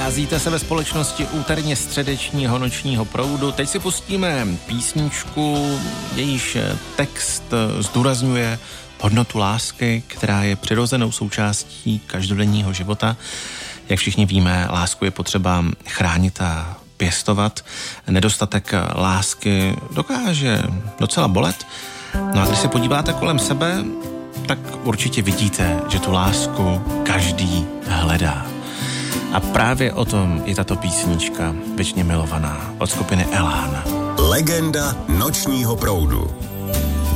Nacházíte se ve společnosti úterně středečního nočního proudu. Teď si pustíme písničku, jejíž text zdůrazňuje hodnotu lásky, která je přirozenou součástí každodenního života. Jak všichni víme, lásku je potřeba chránit a pěstovat. Nedostatek lásky dokáže docela bolet. No a když se podíváte kolem sebe, tak určitě vidíte, že tu lásku každý hledá. A právě o tom je tato písnička Věčně milovaná od skupiny Elán. Legenda nočního proudu.